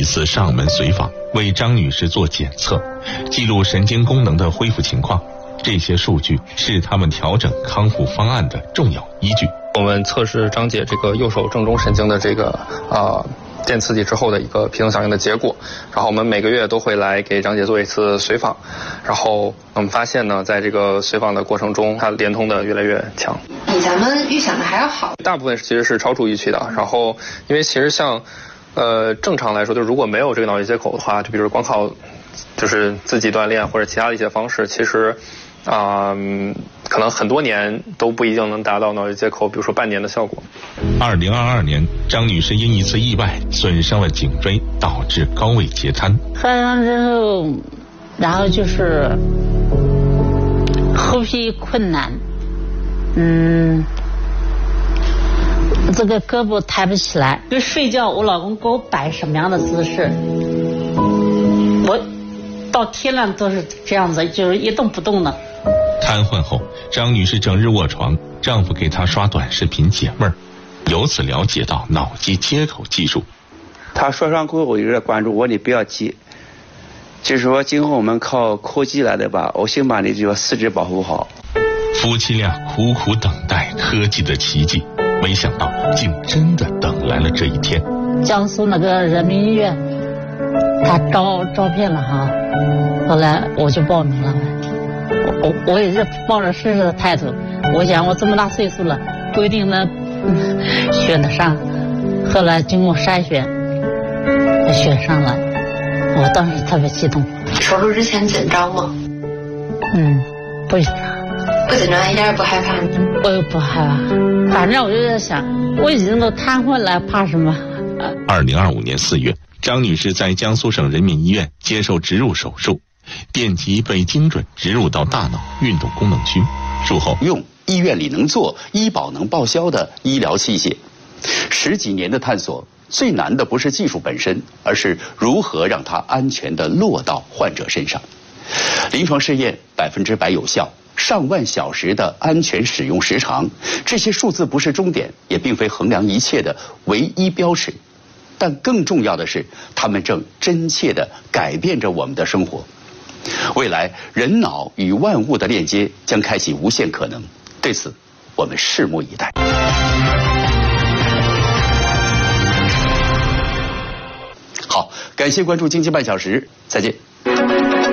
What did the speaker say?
次上门随访，为张女士做检测，记录神经功能的恢复情况。这些数据是他们调整康复方案的重要依据。 我们测试张姐这个右手正中神经的这个电刺激之后的一个平衡响应的结果，然后我们每个月都会来给张姐做一次随访，然后我们发现呢，在这个随访的过程中，它连通的越来越强， 比咱们预想的还要好。 大部分其实是超出预期的。然后因为其实像正常来说，就如果没有这个脑机接口的话，就比如光靠就是自己锻炼或者其他的一些方式，其实可能很多年都不一定能达到脑机接口，比如说半年的效果。 2022年，张女士因一次意外损伤了颈椎，导致高位截瘫。 摔伤之后，然后就是呼吸困难，这个胳膊抬不起来。就睡觉，我老公给我摆什么样的姿势，我到天亮都是这样子，就是一动不动的。 瘫痪后，张女士整日卧床，丈夫给她刷短视频解闷儿，由此了解到脑机接口技术。 她摔伤过后，我就在关注我，你不要急，就是说今后我们靠科技来的吧，我先把你这个四肢保护好。 夫妻俩苦苦等待科技的奇迹，没想到竟真的等来了这一天。 江苏那个人民医院，他招聘了哈，后来我就报名了。我也是抱着试试的态度，我想我这么大岁数了，不一定能选得上。后来经过筛选，我选上了，我当时特别激动。 手术之前紧张吗？ 不紧张。 不紧张，一点也不害怕。 我也不害怕，反正我就在想，我已经都瘫痪了，怕什么 ？2025年4月，张女士在江苏省人民医院接受植入手术。电极被精准植入到大脑运动功能区，术后用医院里能做、医保能报销的医疗器械。10几年的探索，最难的不是技术本身，而是如何让它安全地落到患者身上。临床试验100%有效，上万小时的安全使用时长，这些数字不是终点，也并非衡量一切的唯一标尺。但更重要的是，它们正真切地改变着我们的生活。未来人脑与万物的链接将开启无限可能，对此我们拭目以待。好，感谢关注经济半小时，再见。